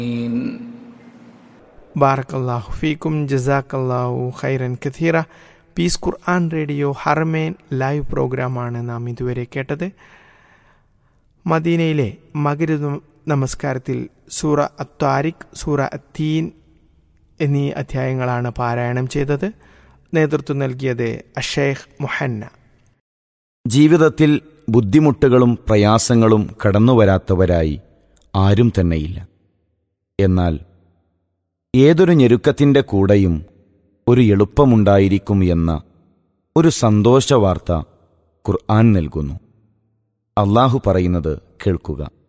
ബാറക്കല്ലാഹു ഫീക്കും ജസാക്കല്ലാഹു ഖൈറൻ കഥീറ. പീസ് ഖുർആൻ റേഡിയോ ഹറമേൻ ലൈവ് പ്രോഗ്രാമാണ് നാം ഇതുവരെ കേട്ടത്. മദീനയിലെ മഗ്‌രിബ് നമസ്കാരത്തിൽ സൂറ അത്താരിഖ്, സൂറ അത്തീൻ എന്നീ അധ്യായങ്ങളാണ് പാരായണം ചെയ്തത്. നേതൃത്വം നൽകിയത് അഷേഖ് മുഹന്ന. ജീവിതത്തിൽ ബുദ്ധിമുട്ടുകളും പ്രയാസങ്ങളും കടന്നുവരാത്തവരായി ആരും തന്നെയില്ല. എന്നാൽ ഏതൊരു ഞെരുക്കത്തിൻ്റെ കൂടെയും ഒരു എളുപ്പമുണ്ടായിരിക്കും എന്ന ഒരു സന്തോഷവാർത്ത ഖുർആൻ നൽകുന്നു. അല്ലാഹു പറയുന്നത് കേൾക്കുക.